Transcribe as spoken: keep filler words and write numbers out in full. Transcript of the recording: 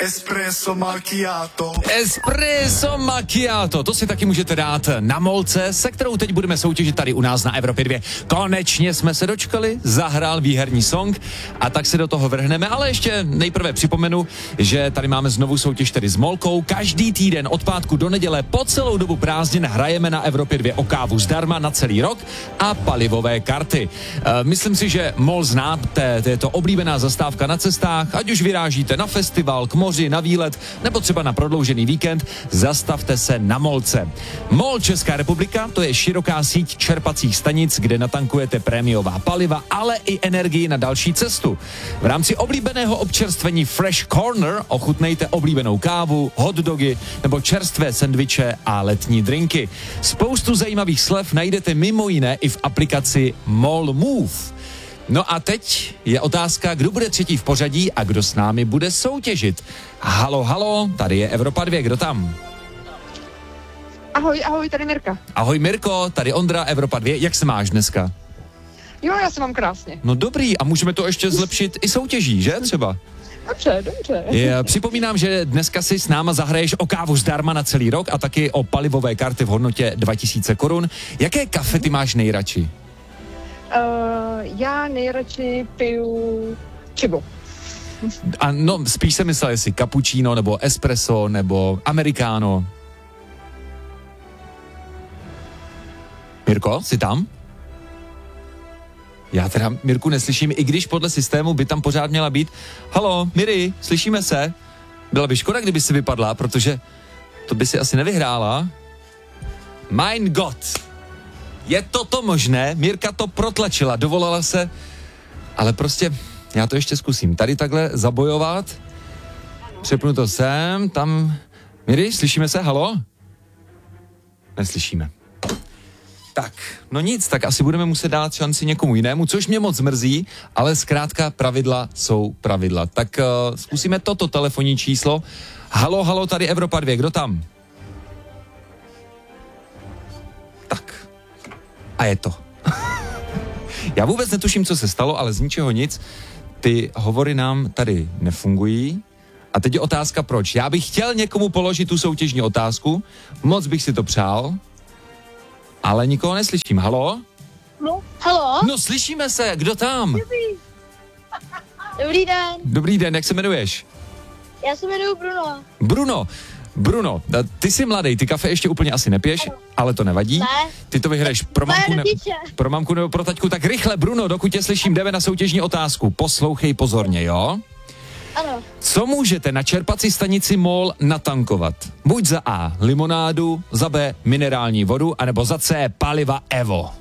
Espresso macchiato. Espresso macchiato, to si taky můžete dát na molce, se kterou teď budeme soutěžit tady u nás na Evropě dva. Konečně jsme se dočkali, zahrál výherní song a tak se do toho vrhneme, ale ještě nejprve připomenu, že tady máme znovu soutěž tedy s molkou. Každý týden od pátku do neděle po celou dobu prázdnin hrajeme na Evropě dva o kávu zdarma na celý rok a palivové karty. E, myslím si, že mol znáte, to je to oblíbená zastávka na cestách, ať už vyrážíte na festival, k moři, na výlet, nebo třeba na prodloužený víkend, zastavte se na molce. Mol Česká republika, to je široká síť čerpacích stanic, kde natankujete prémiová paliva, ale i energii na další cestu. V rámci oblíbeného občerstvení Fresh Corner ochutnejte oblíbenou kávu, hot dogy nebo čerstvé sendviče a letní drinky. Spoustu zajímavých slev najdete mimo jiné i v aplikaci Mol Move. No a teď je otázka, kdo bude třetí v pořadí a kdo s námi bude soutěžit. Halo, halo, tady je Evropa dva, kdo tam? Ahoj, ahoj, tady Mirka. Ahoj Mirko, tady Ondra, Evropa dva, jak se máš dneska? Jo, já se mám krásně. No dobrý, a můžeme to ještě zlepšit i soutěží, že třeba? Dobře, dobře. Je, připomínám, že dneska si s náma zahraješ o kávu zdarma na celý rok a taky o palivové karty v hodnotě dva tisíce korun. Jaké kafe ty máš nejradši? Uh, já nejradši piju čibo. A no, spíš jsem myslel, jestli cappuccino, nebo espresso, nebo americano. Mirko, jsi tam? Já teda Mirku neslyším, i když podle systému by tam pořád měla být. Halo, Miri, slyšíme se? Byla by škoda, kdyby si vypadla, protože to by si asi nevyhrála. Mein Gott. Je toto možné? Mirka to protlačila, dovolala se, ale prostě já to ještě zkusím. Tady takhle zabojovat. Přepnu to sem, tam. Miri, slyšíme se? Halo? Neslyšíme. Tak, no nic, tak asi budeme muset dát šanci někomu jinému, což mě moc mrzí, ale zkrátka pravidla jsou pravidla. Tak uh, zkusíme toto telefonní číslo. Halo, halo, tady Evropa dva, kdo tam? Tak. A je to. Já vůbec netuším, co se stalo, ale z ničeho nic. Ty hovory nám tady nefungují. A teď je otázka, proč. Já bych chtěl někomu položit tu soutěžní otázku, moc bych si to přál, ale nikoho neslyším. Halo? No, halo? No, slyšíme se, kdo tam? Dobrý. Dobrý den. Dobrý den, jak se jmenuješ? Já se jmenuji Bruno. Bruno. Bruno, ty jsi mladý, ty kafe ještě úplně asi nepiješ, ano. Ale to nevadí. Ne. Ty to vyhraješ pro mamku, ne, pro mamku nebo pro taťku, tak rychle, Bruno, dokud tě slyším, jdeme na soutěžní otázku. Poslouchej pozorně, jo? Ano. Co můžete na čerpací stanici Mol natankovat? Buď za A limonádu, za B minerální vodu, anebo za C paliva Evo.